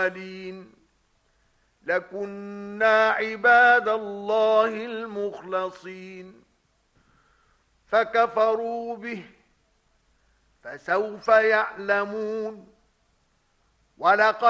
لكنا عباد الله المخلصين فكفروا به فسوف يعلمون ولقد